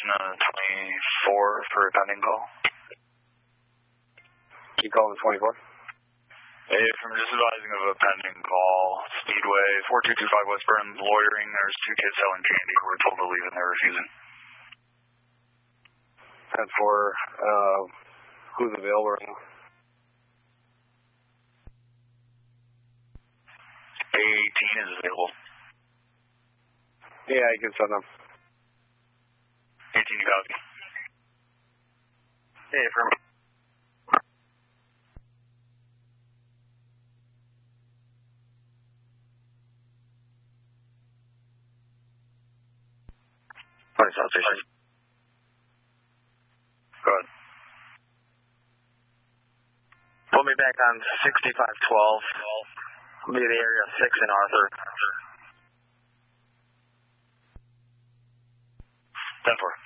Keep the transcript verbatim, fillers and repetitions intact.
Cessna twenty-four for a pending call. You calling twenty-four? Hey, from just advising of a pending call, Speedway, four two two five West Burns, loitering. There's two kids selling candy. We're told to leave and they're refusing. ten four, uh, who's available right now? A eighteen is available. Yeah, you can send them. eighteen, you copy. Hey, from... Sorry, South Station. Go ahead. Put me back on sixty-five twelve. I'll be in the area six in Arthur. ten four.